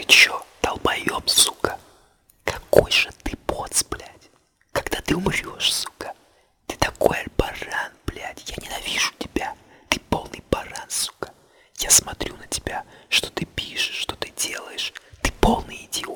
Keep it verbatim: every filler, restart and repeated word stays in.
чё, долбоёб, сука? Какой же ты поц, блядь. Когда ты умрёшь, сука. Ты такой баран, блядь. Я ненавижу тебя. Ты полный баран, сука. Я смотрю на тебя, что ты пишешь, что ты делаешь. Ты полный идиот.